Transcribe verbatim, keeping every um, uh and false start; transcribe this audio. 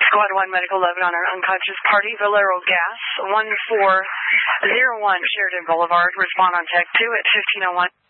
Squad one, Medical eleven on our unconscious party, Valero Gas, one four zero one Sheridan Boulevard. Respond on tech two at fifteen oh one.